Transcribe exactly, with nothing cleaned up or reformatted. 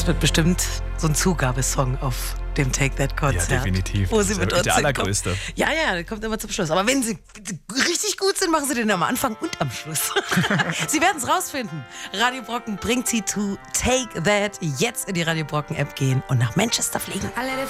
wird bestimmt so ein Zugabesong auf dem Take That Konzert. Ja, definitiv. Wo sie mit uns der allergrößte. Kommt. Ja, ja, der kommt immer zum Schluss. Aber wenn sie richtig gut sind, machen sie den am Anfang und am Schluss. Sie werden es rausfinden. Radio Brocken bringt sie zu Take That. Jetzt in die Radio Brocken App gehen und nach Manchester fliegen.